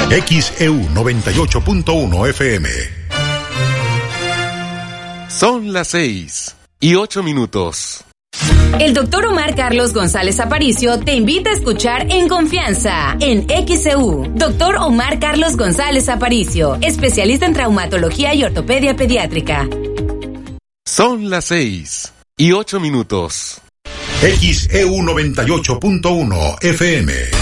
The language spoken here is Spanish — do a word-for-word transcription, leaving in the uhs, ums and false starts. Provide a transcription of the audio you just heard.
X E U noventa y ocho punto uno F M. Son las seis y ocho minutos. El doctor Omar Carlos González Aparicio te invita a escuchar En Confianza, en X E U. Doctor Omar Carlos González Aparicio, especialista en traumatología y ortopedia pediátrica. Son las seis y ocho minutos. X E U noventa y ocho punto uno F M.